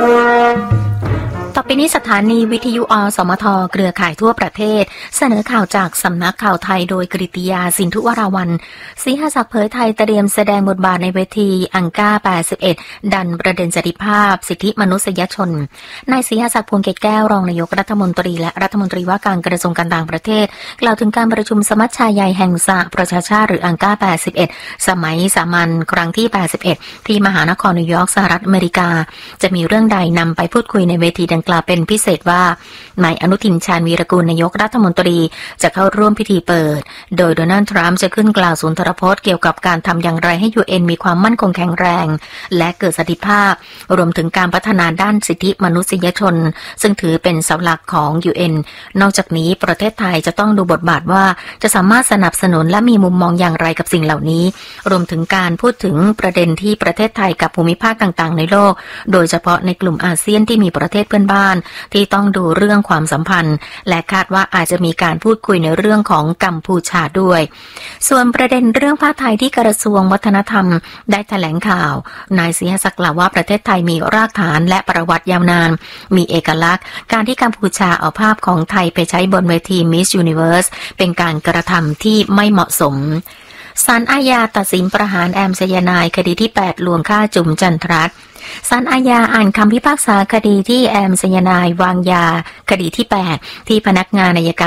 ต่อไปนี้สถานีวิทยุอสมทเครือข่ายทั่วประเทศเสนอข่าวจากสำนักข่าวไทยโดยกฤติยาสินธุวราวัลย์ศรีหศักดิ์เผยไทยเตรียมแสดงบทบาทในเวทีอังกา81ดันประเด็นจริยภาพสิทธิมนุษยชนนายศรีหศักดิ์พวงเกตแก้วรองนายกรัฐมนตรีและรัฐมนตรีว่าการกระทรวงการต่างประเทศกล่าวถึงการประชุมสมัชชาใหญ่แห่งสหประชาชาติหรืออังกา81สมัยสามัญครั้งที่81ที่มหานครนิวยอร์กสหรัฐอเมริกาจะมีเรื่องใดนำไปพูดคุยในเวทีดังกล่าวเป็นพิเศษว่านายอนุทินชาญวีรกูลนายกรัฐมนตรีจะเข้าร่วมพิธีเปิดโดยโดนัลด์ทรัมป์จะขึ้นกล่าวสุนทรพจน์เกี่ยวกับการทำอย่างไรให้ UN มีความมั่นคงแข็งแรงและเกิดสันติภาพรวมถึงการพัฒนาด้านสิทธิมนุษยชนซึ่งถือเป็นเสาหลักของ UN นอกจากนี้ประเทศไทยจะต้องดูบทบาทว่าจะสามารถสนับสนุนและมีมุมมองอย่างไรกับสิ่งเหล่านี้รวมถึงการพูดถึงประเด็นที่ประเทศไทยกับภูมิภาคต่างๆในโลกโดยเฉพาะในกลุ่มอาเซียนที่มีประเทศเพื่อนบ้านที่ต้องดูเรื่องความสัมพันธ์และคาดว่าอาจจะมีการพูดคุยในเรื่องของกัมพูชาด้วยส่วนประเด็นเรื่องผ้าไทยที่กระทรวงวัฒนธรรมได้แถลงข่าวนายศรีหศักดิ์กล่าวว่าประเทศไทยมีรากฐานและประวัติยาวนานมีเอกลักษณ์การที่กัมพูชาเอาภาพของไทยไปใช้บนเวที Miss Universe เป็นการกระทำที่ไม่เหมาะสมศาลอาญาตัดสินประหารแอมไซยาไนด์คดีที่8ลวงฆ่าจุ๋มจันทรัตน์ศาลอาญาอ่านคำพิพากษาคดีที่แอมไซยาไนด์วางยาคดีที่8ที่พนักงานอัยการ